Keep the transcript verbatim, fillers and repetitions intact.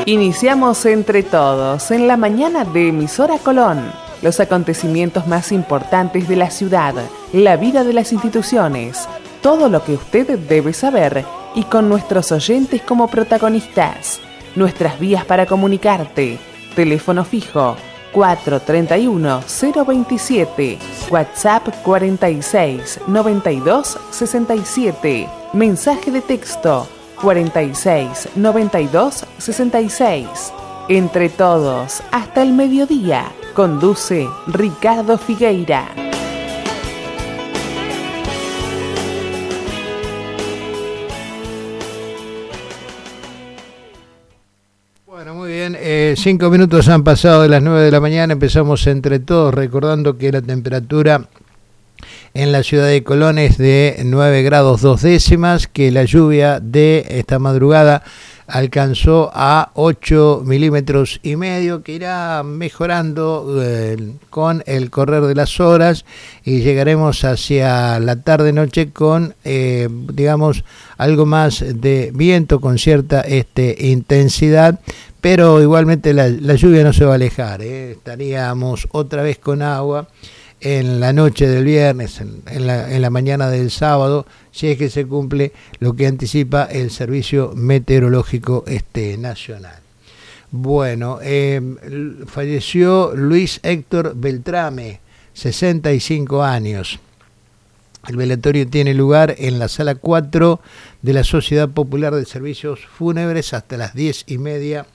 Iniciamos entre todos en la mañana de Emisora Colón. Los acontecimientos más importantes de la ciudad, la vida de las instituciones, todo lo que usted debe saber y con nuestros oyentes como protagonistas. Nuestras vías para comunicarte. Teléfono fijo cuatro tres uno cero dos siete, WhatsApp cuarenta y seis noventa y dos sesenta y siete, mensaje de texto cuarenta y seis noventa y dos sesenta y seis. Entre todos, hasta el mediodía, conduce Ricardo Figueira. Bueno, muy bien, eh, cinco minutos han pasado de las nueve de la mañana, empezamos entre todos recordando que la temperatura en la ciudad de Colón es de nueve grados dos décimas, que la lluvia de esta madrugada alcanzó a ocho milímetros y medio, que irá mejorando eh, con el correr de las horas y llegaremos hacia la tarde-noche con, eh, digamos, algo más de viento con cierta este, intensidad, pero igualmente la, la lluvia no se va a alejar, ¿eh? Estaríamos otra vez con agua en la noche del viernes, en, en, la, en la mañana del sábado, si es que se cumple lo que anticipa el Servicio Meteorológico este, Nacional. Bueno, eh, falleció Luis Héctor Beltrame, sesenta y cinco años. El velatorio tiene lugar en la sala cuatro de la Sociedad Popular de Servicios Fúnebres hasta las diez y media